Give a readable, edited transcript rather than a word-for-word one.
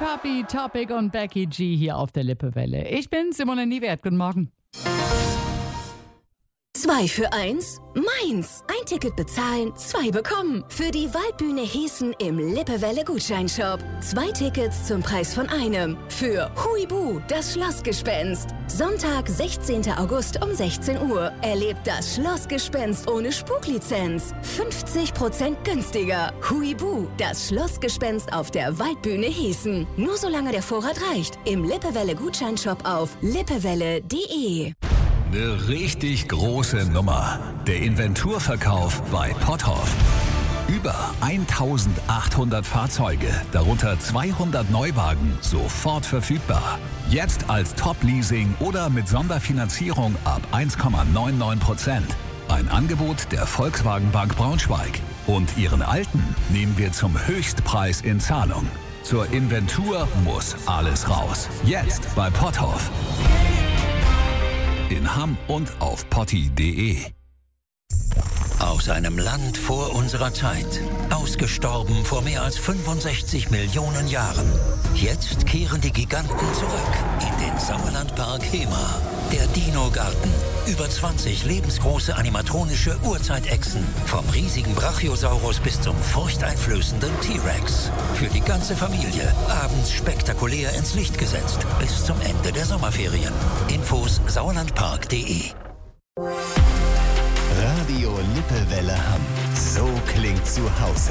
Papi, Topic und Becky G hier auf der Lippewelle. Ich bin Simone Niewert. Guten Morgen. 2 für 1, meins. Ein Ticket bezahlen, 2 bekommen. Für die Waldbühne Hessen im Lippewelle Gutscheinshop. 2 Tickets zum Preis von einem. Für Huibu, das Schlossgespenst. Sonntag, 16. August um 16 Uhr. Erlebt das Schlossgespenst ohne Spukllizenz. 50% günstiger. Huibu, das Schlossgespenst auf der Waldbühne Hessen. Nur solange der Vorrat reicht. Im Lippewelle Gutscheinshop auf lippewelle.de. Eine richtig große Nummer. Der Inventurverkauf bei Potthoff. Über 1800 Fahrzeuge, darunter 200 Neuwagen, sofort verfügbar. Jetzt als Top-Leasing oder mit Sonderfinanzierung ab 1,99%. Ein Angebot der Volkswagen Bank Braunschweig. Und Ihren alten nehmen wir zum Höchstpreis in Zahlung. Zur Inventur muss alles raus. Jetzt bei Potthoff. In Hamm und auf potti.de. Aus einem Land vor unserer Zeit. Ausgestorben vor mehr als 65 Millionen Jahren. Jetzt kehren die Giganten zurück in den Sauerlandpark Hemer. Der Dino-Garten. Über 20 lebensgroße animatronische Urzeitechsen. Vom riesigen Brachiosaurus bis zum furchteinflößenden T-Rex. Für die ganze Familie. Abends spektakulär ins Licht gesetzt. Bis zum Ende der Sommerferien. Infos sauerlandpark.de. Radio Lippewelle Hamm. So klingt zu Hause.